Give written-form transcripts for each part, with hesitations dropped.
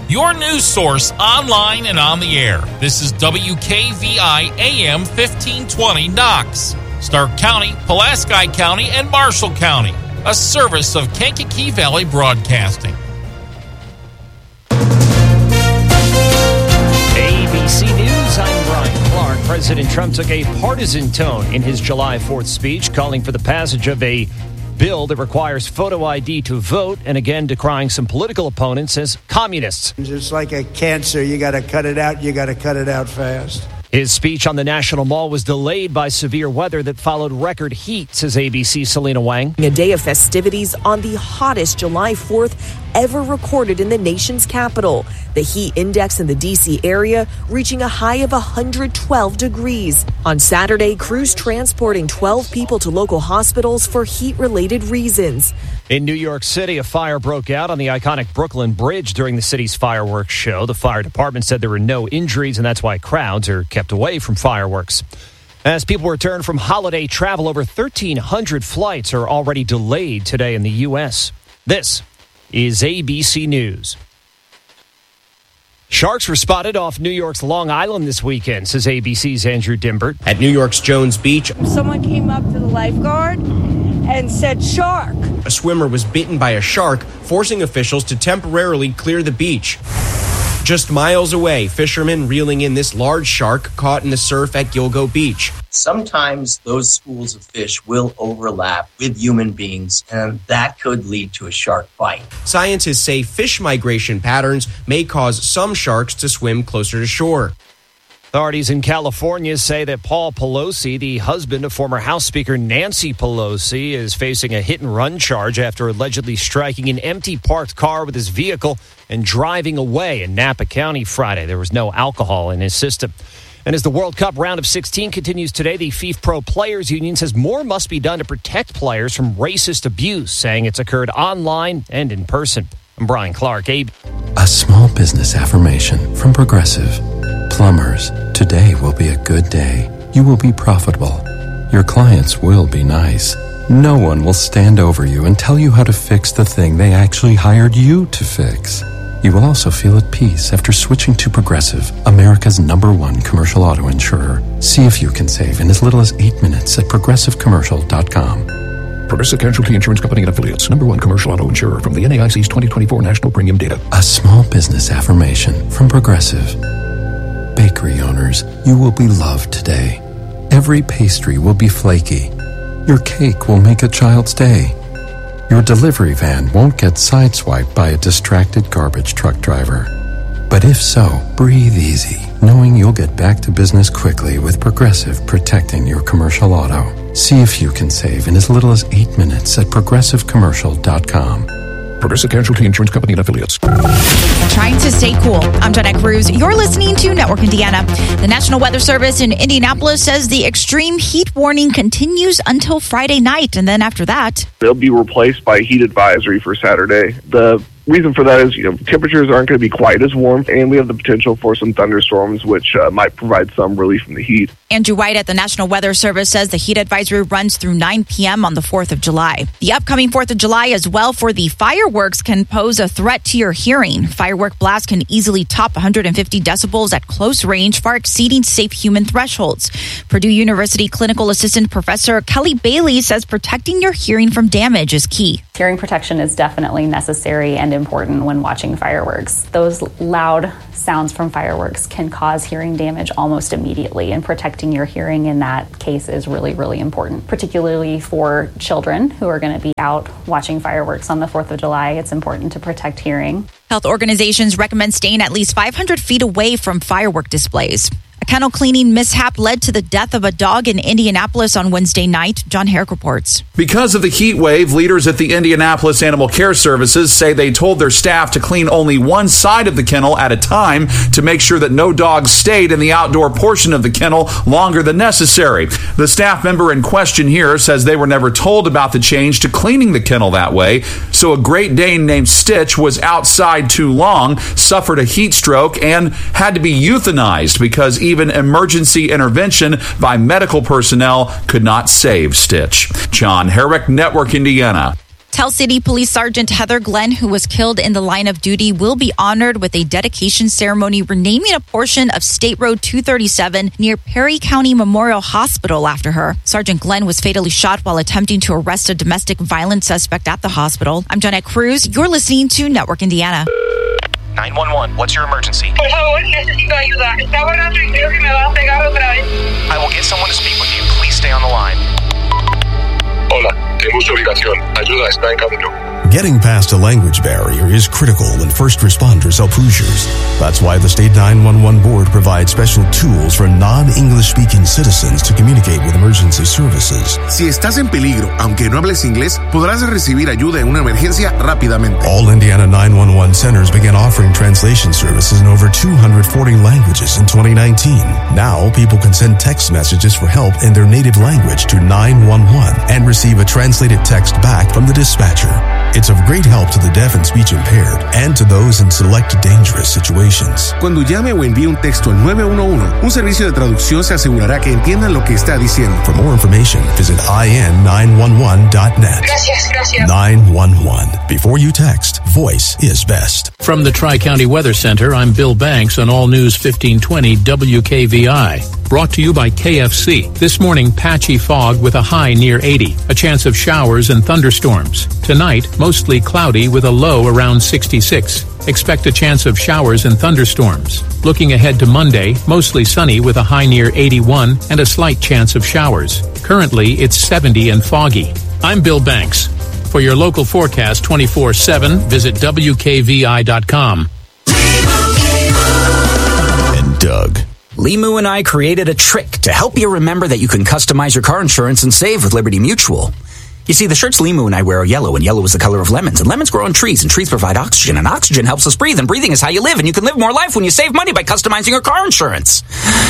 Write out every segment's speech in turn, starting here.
your news source online and on the air. This is WKVI AM 1520 Knox, Stark County, Pulaski County, and Marshall County, a service of Kankakee Valley Broadcasting. ABC News, I'm Brian Clark. President Trump took a partisan tone in his July 4th speech, calling for the passage of a bill that requires photo ID to vote, and again decrying some political opponents as communists. It's like a cancer. You got to cut it out. You got to cut it out fast. His speech on the National Mall was delayed by severe weather that followed record heat, says ABC's Selena Wang. A day of festivities on the hottest July 4th ever recorded in the nation's capital. The heat index in the D.C. area reaching a high of 112 degrees. On Saturday, crews transporting 12 people to local hospitals for heat-related reasons. In New York City, a fire broke out on the iconic Brooklyn Bridge during the city's fireworks show. The fire department said there were no injuries, and that's why crowds are kept away from fireworks. As people return from holiday travel, over 1,300 flights are already delayed today in the U.S. This is ABC News. Sharks were spotted off New York's Long Island this weekend, says ABC's Andrew Dimbert. At New York's Jones Beach, someone came up to the lifeguard and said, "Shark." A swimmer was bitten by a shark, forcing officials to temporarily clear the beach. Just miles away, fishermen reeling in this large shark caught in the surf at Gilgo Beach. Sometimes those schools of fish will overlap with human beings, and that could lead to a shark bite. Scientists say fish migration patterns may cause some sharks to swim closer to shore. Authorities in California say that Paul Pelosi, the husband of former House Speaker Nancy Pelosi, is facing a hit-and-run charge after allegedly striking an empty parked car with his vehicle and driving away in Napa County Friday. There was no alcohol in his system. And as the World Cup round of 16 continues today, the FIFPro Players Union says more must be done to protect players from racist abuse, saying it's occurred online and in person. I'm Brian Clark, A small business affirmation from Progressive. Plumbers, today will be a good day. You will be profitable. Your clients will be nice. No one will stand over you and tell you how to fix the thing they actually hired you to fix. You will also feel at peace after switching to Progressive, America's #1 commercial auto insurer. See if you can save in as little as 8 minutes at progressivecommercial.com. Progressive Casualty Insurance Company and Affiliates, #1 commercial auto insurer from the NAIC's 2024 National Premium Data. A small business affirmation from Progressive. Bakery owners, you will be loved today. Every pastry will be flaky. Your cake will make a child's day. Your delivery van won't get sideswiped by a distracted garbage truck driver. But if so, breathe easy, knowing you'll get back to business quickly with Progressive protecting your commercial auto. See if you can save in as little as 8 minutes at progressivecommercial.com. Progressive Casualty Insurance Company and Affiliates. Trying to stay cool. I'm Jenna Cruz. You're listening to Network Indiana. The National Weather Service in Indianapolis says the extreme heat warning continues until Friday night. And then after that, they'll be replaced by a heat advisory for Saturday. The reason for that is, temperatures aren't going to be quite as warm, and we have the potential for some thunderstorms, which might provide some relief from the heat. Andrew White at the National Weather Service says the heat advisory runs through 9 p.m. on the 4th of July. The upcoming 4th of July as well for the fireworks can pose a threat to your hearing. Firework blasts can easily top 150 decibels at close range, far exceeding safe human thresholds. Purdue University Clinical Assistant Professor Kelly Bailey says protecting your hearing from damage is key. Hearing protection is definitely necessary and important when watching fireworks. Those loud sounds from fireworks can cause hearing damage almost immediately, and protecting your hearing in that case is really, really important, particularly for children who are going to be out watching fireworks on the 4th of July. It's important to protect hearing. Health organizations recommend staying at least 500 feet away from firework displays. A kennel cleaning mishap led to the death of a dog in Indianapolis on Wednesday night. John Herrick reports. Because of the heat wave, leaders at the Indianapolis Animal Care Services say they told their staff to clean only one side of the kennel at a time to make sure that no dogs stayed in the outdoor portion of the kennel longer than necessary. The staff member in question here says they were never told about the change to cleaning the kennel that way. So a Great Dane named Stitch was outside too long, suffered a heat stroke, and had to be euthanized because even emergency intervention by medical personnel could not save Stitch. John Herrick, Network Indiana. Tell City Police Sergeant Heather Glenn, who was killed in the line of duty, will be honored with a dedication ceremony renaming a portion of State Road 237 near Perry County Memorial Hospital after her. Sergeant Glenn was fatally shot while attempting to arrest a domestic violence suspect at the hospital. I'm Jonette Cruz. You're listening to Network Indiana. 911, what's your emergency? Por favor, necesito ayuda. Está volando y creo que me va a pegar otra vez. I will get someone to speak with you. Please stay on the line. Hola, tengo su ubicación. Ayuda está en camino. Getting past a language barrier is critical when first responders help Hoosiers. That's why the State 911 Board provides special tools for non-English speaking citizens to communicate with emergency services. Si estás en peligro, aunque no hables inglés, podrás recibir ayuda en una emergencia rápidamente. All Indiana 911 centers began offering translation services in over 240 languages in 2019. Now, people can send text messages for help in their native language to 911 and receive a translated text back from the dispatcher. It's of great help to the deaf and speech impaired and to those in select dangerous situations. Cuando llame o envíe un texto al 911, un servicio de traducción se asegurará que entiendan lo que está diciendo. For more information, visit in911.net. Gracias. 911. Before you text, voice is best. From the Tri-County Weather Center, I'm Bill Banks on All News 1520 WKVI. Brought to you by KFC. This morning, patchy fog with a high near 80. A chance of showers and thunderstorms. Tonight, mostly cloudy with a low around 66. Expect a chance of showers and thunderstorms. Looking ahead to Monday, mostly sunny with a high near 81 and a slight chance of showers. Currently, it's 70 and foggy. I'm Bill Banks. For your local forecast 24/7, visit WKVI.com. And Doug. Limu and I created a trick to help you remember that you can customize your car insurance and save with Liberty Mutual. You see, the shirts Limu and I wear are yellow, and yellow is the color of lemons. And lemons grow on trees, and trees provide oxygen, and oxygen helps us breathe, and breathing is how you live, and you can live more life when you save money by customizing your car insurance.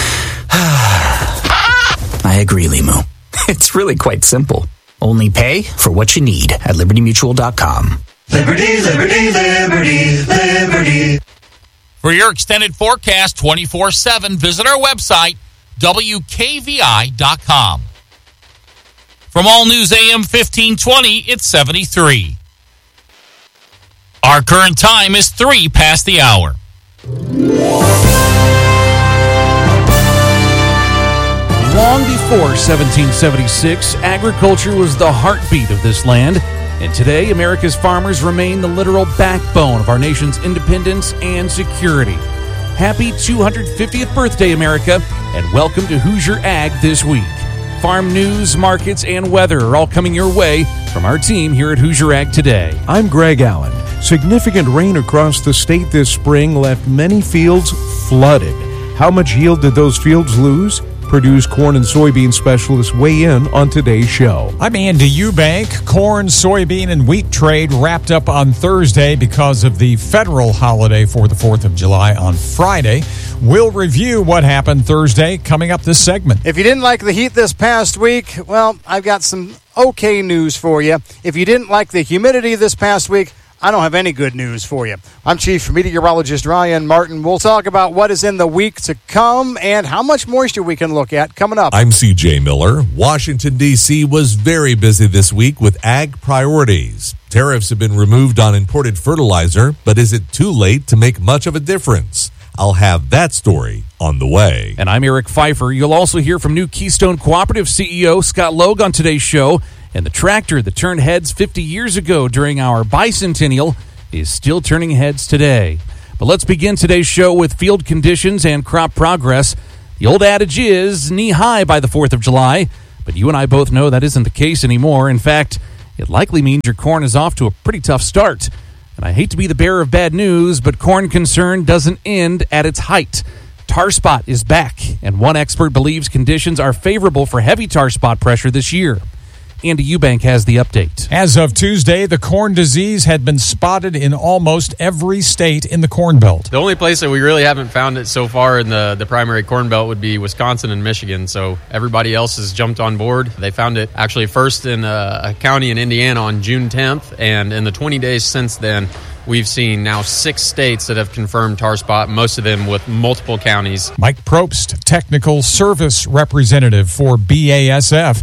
I agree, Limu. It's really quite simple. Only pay for what you need at LibertyMutual.com. Liberty, liberty, liberty, liberty. For your extended forecast 24/7, visit our website, WKVI.com. From All News AM 1520, it's 73. Our current time is 3 past the hour. Long before 1776, agriculture was the heartbeat of this land. And today, America's farmers remain the literal backbone of our nation's independence and security. Happy 250th birthday, America, and welcome to Hoosier Ag This Week. Farm news, markets, and weather are all coming your way from our team here at Hoosier Ag Today. I'm Greg Allen. Significant rain across the state this spring left many fields flooded. How much yield did those fields lose? Purdue's corn and soybean specialists weigh in on today's show. I'm Andy Eubank. Corn, soybean, and wheat trade wrapped up on Thursday because of the federal holiday for the 4th of July on Friday. We'll review what happened Thursday coming up this segment. If you didn't like the heat this past week, well, I've got some okay news for you. If you didn't like the humidity this past week, I don't have any good news for you. I'm Chief Meteorologist Ryan Martin. We'll talk about what is in the week to come and how much moisture we can look at coming up. I'm CJ Miller. Washington, D.C. was very busy this week with ag priorities. Tariffs have been removed on imported fertilizer, but is it too late to make much of a difference? I'll have that story on the way. And I'm Eric Pfeiffer. You'll also hear from new Keystone Cooperative CEO Scott Logue on today's show. And the tractor that turned heads 50 years ago during our bicentennial is still turning heads today. But let's begin today's show with field conditions and crop progress. The old adage is knee-high by the 4th of July, but you and I both know that isn't the case anymore. In fact, it likely means your corn is off to a pretty tough start. And I hate to be the bearer of bad news, but corn concern doesn't end at its height. Tar spot is back, and one expert believes conditions are favorable for heavy tar spot pressure this year. Andy Eubank has the update. As of Tuesday, the corn disease had been spotted in almost every state in the Corn Belt. The only place that we really haven't found it so far in the primary Corn Belt would be Wisconsin and Michigan, so everybody else has jumped on board. They found it actually first in a county in Indiana on June 10th, and in the 20 days since then, we've seen now 6 states that have confirmed tar spot, most of them with multiple counties. Mike Probst, technical service representative for BASF.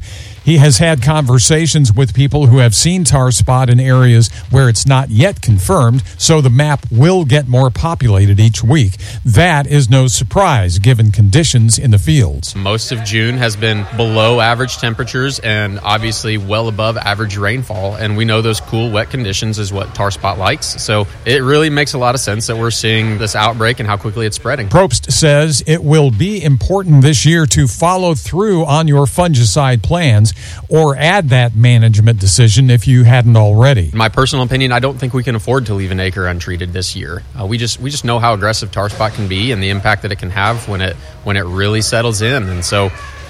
He has had conversations with people who have seen tar spot in areas where it's not yet confirmed, so the map will get more populated each week. That is no surprise given conditions in the fields. Most of June has been below average temperatures and obviously well above average rainfall, and we know those cool, wet conditions is what tar spot likes. So it really makes a lot of sense that we're seeing this outbreak and how quickly it's spreading. Probst says it will be important this year to follow through on your fungicide plans or add that management decision if you hadn't already. In my personal opinion, I don't think we can afford to leave an acre untreated this year. We just know how aggressive tar spot can be and the impact that it can have when it really settles in. And so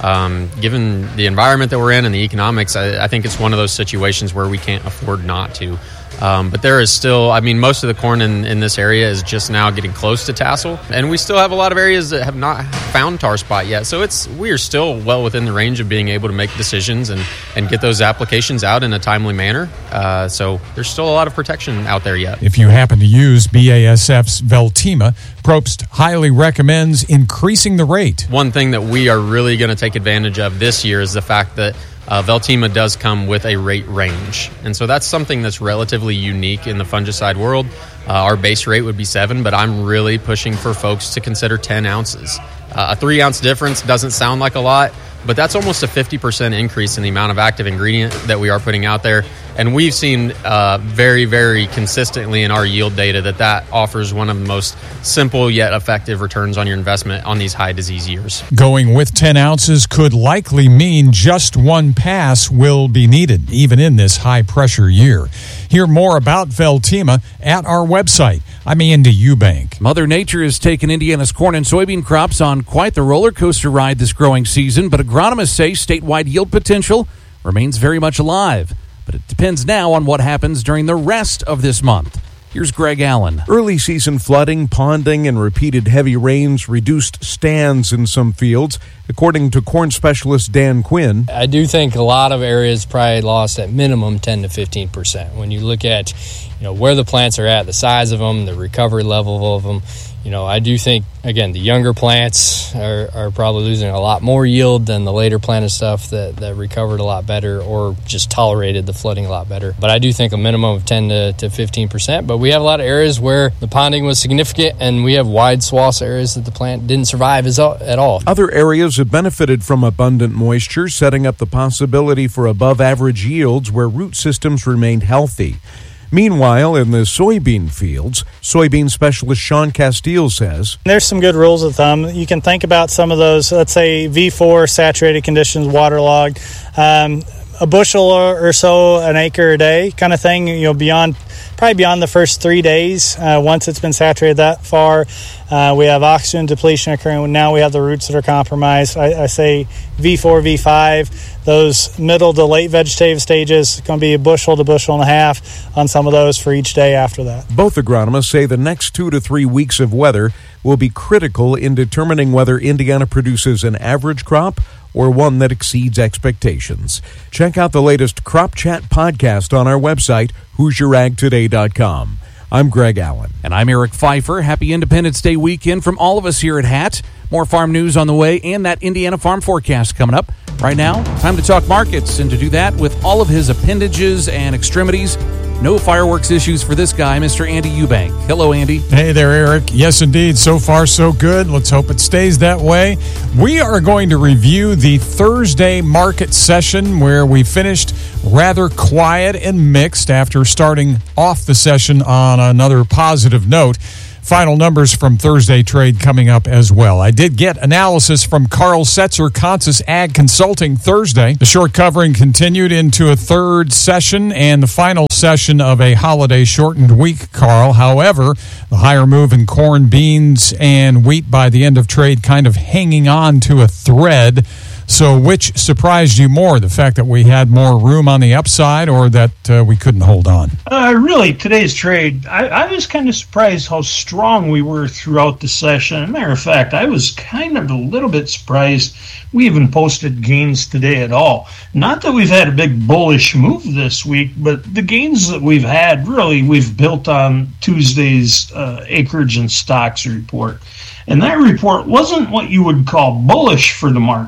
given the environment that we're in and the economics, I think it's one of those situations where we can't afford not to. But there is still, most of the corn in this area is just now getting close to tassel, and we still have a lot of areas that have not found tar spot yet. So we are still well within the range of being able to make decisions and get those applications out in a timely manner. So there's still a lot of protection out there yet. If you happen to use BASF's Veltima, Probst highly recommends increasing the rate. One thing that we are really going to take advantage of this year is the fact that Veltima does come with a rate range. And so that's something that's relatively unique in the fungicide world. Our base rate would be 7, but I'm really pushing for folks to consider 10 ounces. A 3-ounce difference doesn't sound like a lot, but that's almost a 50% increase in the amount of active ingredient that we are putting out there. And we've seen very, very consistently in our yield data that offers one of the most simple yet effective returns on your investment on these high disease years. Going with 10 ounces could likely mean just one pass will be needed, even in this high-pressure year. Hear more about Veltima at our website. I'm Andy Eubank. Mother Nature has taken Indiana's corn and soybean crops on quite the roller coaster ride this growing season, but agronomists say statewide yield potential remains very much alive. But it depends now on what happens during the rest of this month. Here's Greg Allen. Early season flooding, ponding, and repeated heavy rains reduced stands in some fields, according to corn specialist Dan Quinn. I do think a lot of areas probably lost at minimum 10 to 15%. When you look at where the plants are at, the size of them, the recovery level of them, I do think, again, the younger plants are probably losing a lot more yield than the later planted stuff that recovered a lot better or just tolerated the flooding a lot better. But I do think a minimum of 10 to 15%. But we have a lot of areas where the ponding was significant, and we have wide swaths of areas that the plant didn't survive at all. Other areas have benefited from abundant moisture, setting up the possibility for above-average yields where root systems remained healthy. Meanwhile, in the soybean fields, soybean specialist Sean Castile says, there's some good rules of thumb. You can think about some of those, let's say V4, saturated conditions, waterlogged, a bushel or so an acre a day kind of thing, probably beyond the first 3 days. Once it's been saturated that far, we have oxygen depletion occurring. Now we have the roots that are compromised. I say V4, V5, those middle to late vegetative stages, going to be a bushel to bushel and a half on some of those for each day after that. Both agronomists say the next 2 to 3 weeks of weather will be critical in determining whether Indiana produces an average crop or one that exceeds expectations. Check out the latest Crop Chat podcast on our website, HoosierAgToday.com. I'm Greg Allen. And I'm Eric Pfeiffer. Happy Independence Day weekend from all of us here at HAT. More farm news on the way and that Indiana farm forecast coming up. Right now, time to talk markets, and to do that with all of his appendages and extremities. No fireworks issues for this guy, Mr. Andy Eubank. Hello, Andy. Hey there, Eric. Yes, indeed. So far, so good. Let's hope it stays that way. We are going to review the Thursday market session where we finished rather quiet and mixed after starting off the session on another positive note. Final numbers from Thursday trade coming up as well. I did get analysis from Carl Setzer, Consus Ag Consulting, Thursday. The short covering continued into a third session and the final session of a holiday-shortened week, Carl. However, the higher move in corn, beans, and wheat by the end of trade kind of hanging on to a thread. So which surprised you more, the fact that we had more room on the upside or that we couldn't hold on? Really, today's trade, I was kind of surprised how strong we were throughout the session. As a matter of fact, I was kind of a little bit surprised we even posted gains today at all. Not that we've had a big bullish move this week, but the gains that we've had, really, we've built on Tuesday's acreage and stocks report. And that report wasn't what you would call bullish for the market.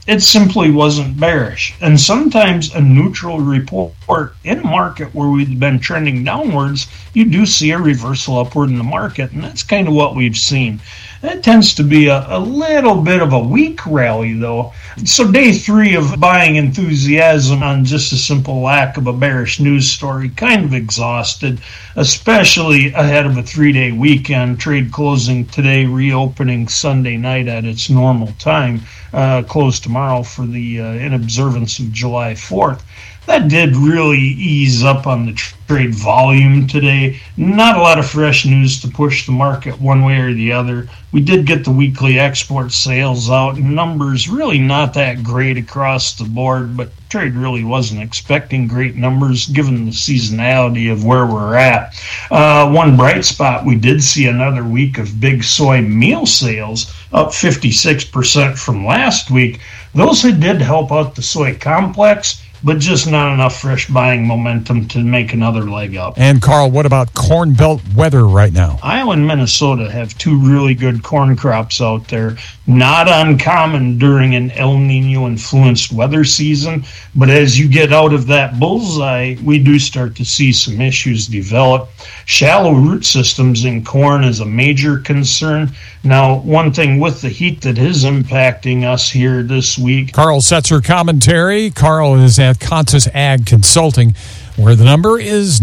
it simply wasn't bearish. And sometimes a neutral report in a market where we've been trending downwards, you do see a reversal upward in the market, and that's kind of what we've seen. That tends to be a little bit of a weak rally, though. So day 3 of buying enthusiasm on just a simple lack of a bearish news story, kind of exhausted, especially ahead of a 3-day weekend. Trade closing today, reopening Sunday night at its normal time, closed tomorrow for the in observance of July 4th. That did really ease up on the trade volume today. Not a lot of fresh news to push the market one way or the other. We did get the weekly export sales out. Numbers really not that great across the board, but trade really wasn't expecting great numbers given the seasonality of where we're at. One bright spot, we did see another week of big soy meal sales, up 56% from last week. Those did help out the soy complex, but just not enough fresh buying momentum to make another leg up. And Carl, what about Corn Belt weather right now? Iowa and Minnesota have 2 really good corn crops out there. Not uncommon during an El Nino-influenced weather season, but as you get out of that bullseye, we do start to see some issues develop. Shallow root systems in corn is a major concern. Now, one thing with the heat that is impacting us here this week. Carl Setzer commentary. Carl is at Contis Ag Consulting, where the number is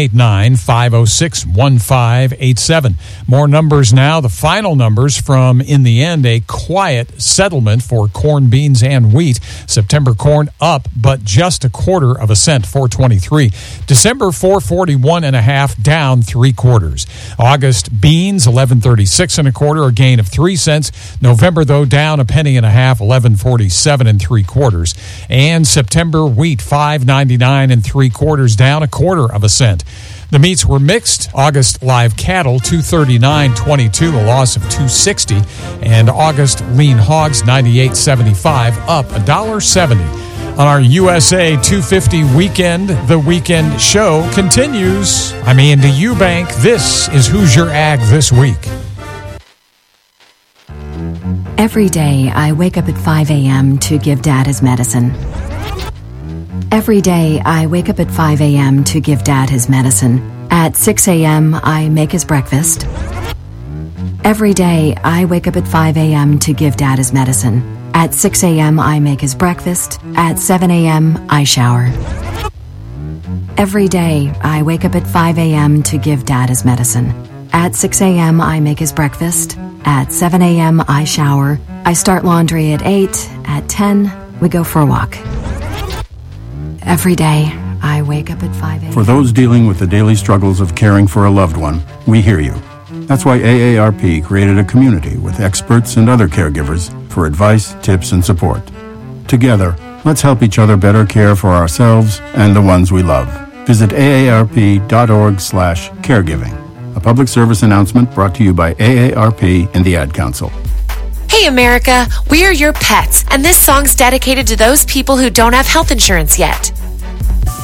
989-506-1587. More numbers now. The final numbers from, in the end, a quiet settlement for corn, beans, and wheat. September corn up, but just 1/4 cent, 4.23. December 4.41.5, down 3/4. August beans 11.36 1/4, a gain of 3 cents. November, though, down 1.5 pennies, 11.47 3/4. And September wheat 5.99 3/4. Down 1/4 cent. The meats were mixed. August live cattle 239.22, a loss of 260, and August lean hogs 98.75, up $1.70. On our USA 250 weekend, the weekend show continues. I'm Andy Eubank. This is Hoosier Ag This Week. Every day I wake up at 5 a.m. to give Dad his medicine. Every day, I wake up at 5 a.m. to give Dad his medicine. At 6 a.m., I make his breakfast. Every day, I wake up at 5 a.m. to give Dad his medicine. At 6 a.m., I make his breakfast. At 7 a.m., I shower. Every day, I wake up at 5 a.m. to give Dad his medicine. At 6 a.m., I make his breakfast. At 7 a.m., I shower. I start laundry at 8. At 10, we go for a walk. Every day, I wake up at 5 a.m. For those dealing with the daily struggles of caring for a loved one, we hear you. That's why AARP created a community with experts and other caregivers for advice, tips, and support. Together, let's help each other better care for ourselves and the ones we love. Visit aarp.org/caregiving. A public service announcement brought to you by AARP and the Ad Council. Hey America, we are your pets, and this song's dedicated to those people who don't have health insurance yet.